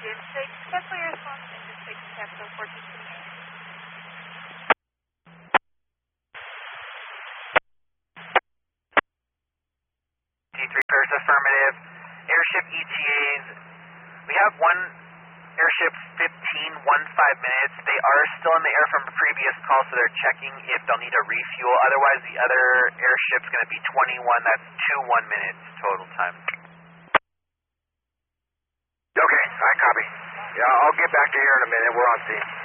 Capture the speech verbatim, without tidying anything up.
Jim six, cancel your response, engine six, capital fourteen two. T three Paris affirmative. Airship E T As, we have one airship fifteen minutes. They are still in the air from a previous call, so they're checking if they'll need a refuel. Otherwise, the other airship's going to be twenty-one. That's two one minutes total time. Okay, I copy. Yeah, I'll get back to you here in a minute. We're on scene.